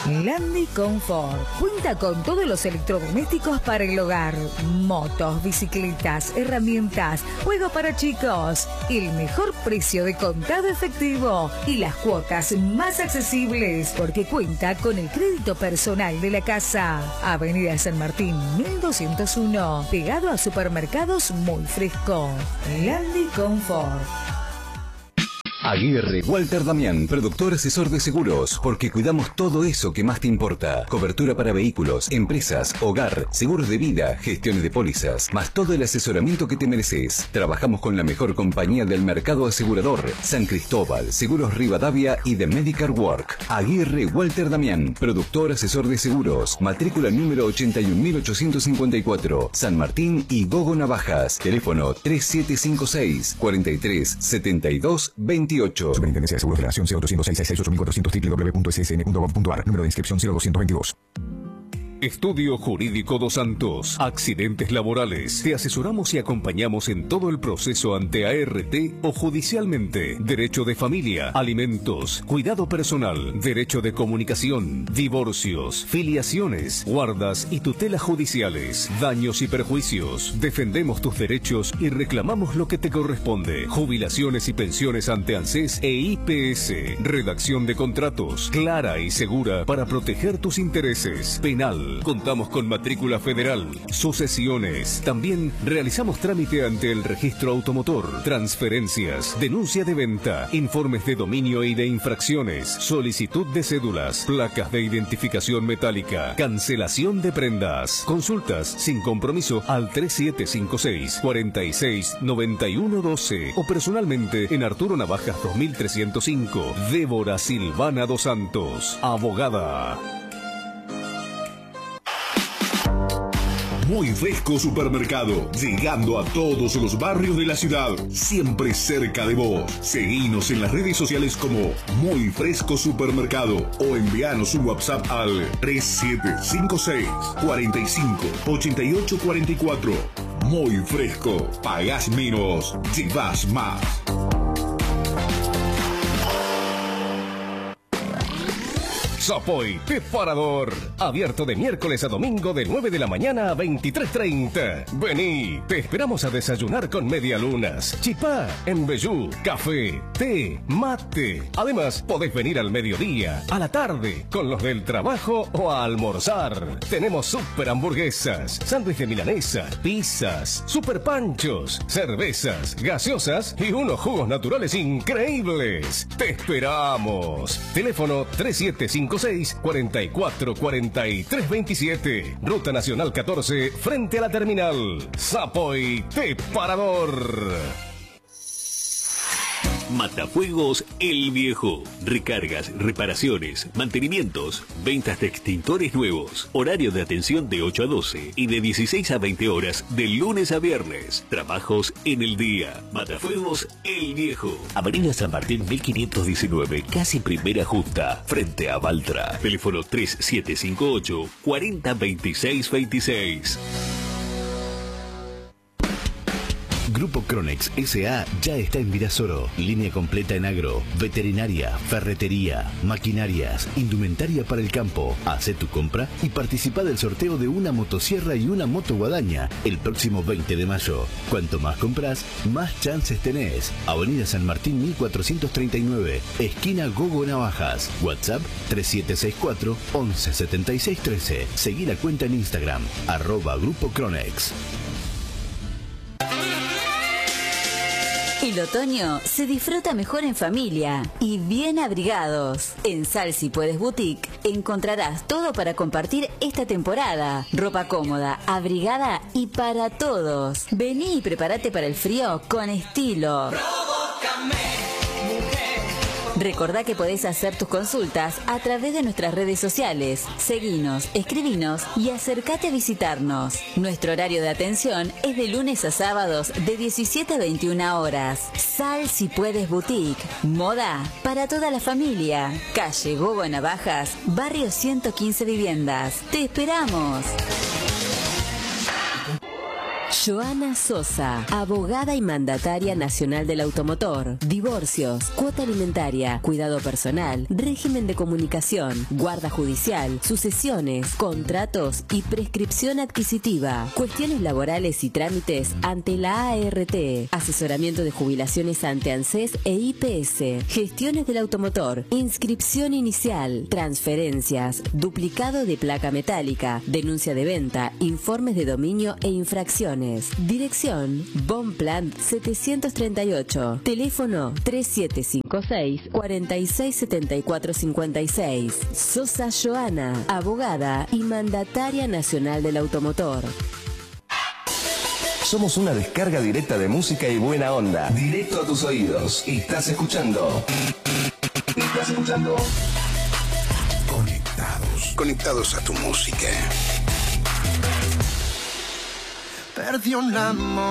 Landy Confort cuenta con todos los electrodomésticos para el hogar, motos, bicicletas, herramientas, juegos para chicos, el mejor precio de contado efectivo y las cuotas más accesibles porque cuenta con el crédito personal de la casa. Avenida San Martín 1201, pegado a supermercados Muy Fresco. Landy Confort. Aguirre Walter Damián, productor asesor de seguros, porque cuidamos todo eso que más te importa. Cobertura para vehículos, empresas, hogar, seguros de vida, gestiones de pólizas, más todo el asesoramiento que te mereces. Trabajamos con la mejor compañía del mercado asegurador, San Cristóbal, Seguros Rivadavia y The Medical Work. Aguirre Walter Damián, productor asesor de seguros, matrícula número 81854, San Martín y Gogo Navajas. Teléfono 3756 43 72 28. Superintendencia de Seguros de la Nación, C206-668-400, www.ssn.gov.ar, número de inscripción 0222. Estudio Jurídico Dos Santos. Accidentes laborales. Te asesoramos y acompañamos en todo el proceso ante ART o judicialmente. Derecho de familia, alimentos, cuidado personal, derecho de comunicación, divorcios, filiaciones, guardas y tutelas judiciales, daños y perjuicios. Defendemos tus derechos y reclamamos lo que te corresponde. Jubilaciones y pensiones ante ANSES e IPS. Redacción de contratos clara y segura para proteger tus intereses. Penal. Contamos con matrícula federal, sucesiones. También realizamos trámite ante el registro automotor, transferencias, denuncia de venta, informes de dominio y de infracciones, solicitud de cédulas, placas de identificación metálica, cancelación de prendas. Consultas sin compromiso al 3756 46 91 12 o personalmente en Arturo Navajas 2305. Débora Silvana Dos Santos, abogada. Muy Fresco Supermercado, llegando a todos los barrios de la ciudad, siempre cerca de vos. Seguinos en las redes sociales como Muy Fresco Supermercado o envíanos un WhatsApp al 3756 45 88 44. Muy Fresco, pagás menos, llevas más. Sapoy Te Parador, abierto de miércoles a domingo de 9 de la mañana a 23:30. Vení, te esperamos a desayunar con medialunas, chipá, embellú, café, té, mate. Además, podés venir al mediodía, a la tarde, con los del trabajo o a almorzar. Tenemos super hamburguesas, sándwich de milanesa, pizzas, super panchos, cervezas, gaseosas y unos jugos naturales increíbles. Te esperamos. Teléfono 3756 44 43 27. Ruta Nacional 14, frente a la terminal. Sapoy Te Parador. Matafuegos El Viejo. Recargas, reparaciones, mantenimientos, ventas de extintores nuevos. Horario de atención de 8 a 12 y de 16 a 20 horas de lunes a viernes. Trabajos en el día. Matafuegos El Viejo. Avenida San Martín 1519, casi primera junta, frente a Baltra. Teléfono 3758 40 26 26. Grupo Cronex S.A. ya está en Virasoro. Línea completa en agro, veterinaria, ferretería, maquinarias, indumentaria para el campo. Hacé tu compra y participa del sorteo de una motosierra y una moto guadaña el próximo 20 de mayo. Cuanto más compras, más chances tenés. Avenida San Martín 1439, esquina Gogo Navajas. WhatsApp 3764 11 76 13. Seguí la cuenta en Instagram, @Grupo Cronex. El otoño se disfruta mejor en familia y bien abrigados. En Sal Si Puedes Boutique encontrarás todo para compartir esta temporada. Ropa cómoda, abrigada y para todos. Vení y prepárate para el frío con estilo. Provócame. Recordá que podés hacer tus consultas a través de nuestras redes sociales. Seguinos, escribinos y acércate a visitarnos. Nuestro horario de atención es de lunes a sábados de 17 a 21 horas. Sal Si Puedes Boutique. Moda para toda la familia. Calle Gogo Navajas, barrio 115 Viviendas. ¡Te esperamos! Joana Sosa, abogada y mandataria nacional del automotor. Divorcios, cuota alimentaria, cuidado personal, régimen de comunicación, guarda judicial, sucesiones, contratos y prescripción adquisitiva. Cuestiones laborales y trámites ante la ART. Asesoramiento de jubilaciones ante ANSES e IPS. Gestiones del automotor. Inscripción inicial. Transferencias. Duplicado de placa metálica. Denuncia de venta. Informes de dominio e infracciones. Dirección Bonpland 738. Teléfono 3756 467456. Sosa Joana, abogada y mandataria nacional del automotor. Somos una descarga directa de música y buena onda. Directo a tus oídos. Estás escuchando. Conectados a tu música. Perdí un amor.